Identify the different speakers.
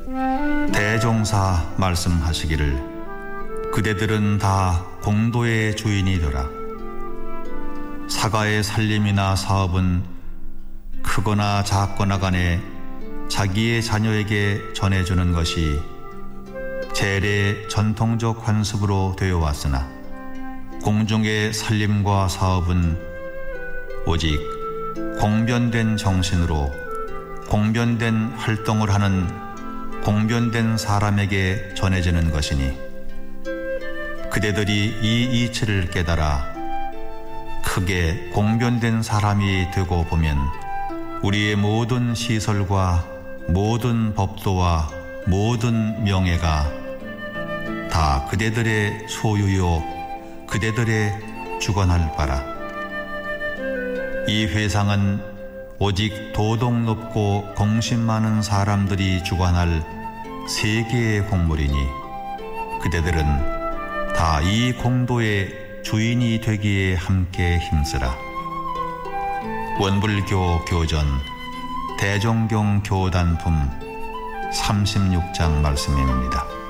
Speaker 1: 대종사 말씀하시기를 그대들은 다 공도의 주인이 되라. 사가의 살림이나 사업은 크거나 작거나 간에 자기의 자녀에게 전해주는 것이 재래의 전통적 관습으로 되어 왔으나 공중의 살림과 사업은 오직 공변된 정신으로 공변된 활동을 하는 공변된 사람에게 전해지는 것이니 그대들이 이 이치를 깨달아 크게 공변된 사람이 되고 보면 우리의 모든 시설과 모든 법도와 모든 명예가 다 그대들의 소유요 그대들의 주관할 바라. 이 회상은 오직 도덕 높고 공신 많은 사람들이 주관할 세계의 공물이니 그대들은 다 이 공도의 주인이 되기에 함께 힘쓰라. 원불교 교전 대종경 교단품 36장 말씀입니다.